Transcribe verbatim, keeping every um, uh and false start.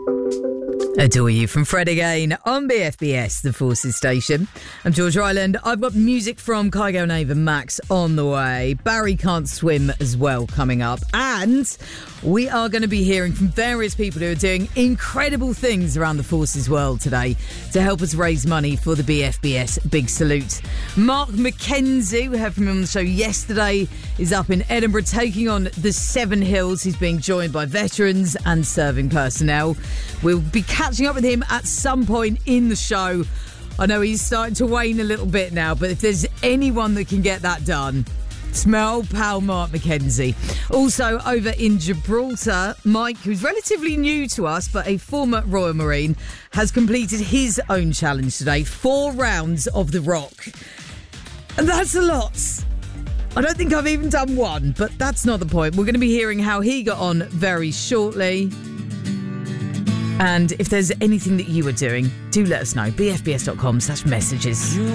Adore You from Fred again on B F B S, the Forces Station. I'm George Ryland. I've got music from Kygo and Ava Max on the way. Barry Can't Swim as well coming up. And we are going to be hearing from various people who are doing incredible things around the Forces world today to help us raise money for the B F B S Big Salute. Mark McKenzie, we heard from him on the show yesterday, is up in Edinburgh taking on the Seven Hills. He's being joined by veterans and serving personnel. We'll be catching up with him at some point in the show. I know he's starting to wane a little bit now, but if there's anyone that can get that done, it's my old pal Mark McKenzie. Also over in Gibraltar, Mike, who's relatively new to us but a former Royal Marine, has completed his own challenge today. Four rounds of the Rock. And that's a lot. I don't think I've even done one, but that's not the point. We're going to be hearing how he got on very shortly. And if there's anything that you are doing, do let us know. B F B S dot com slash messages.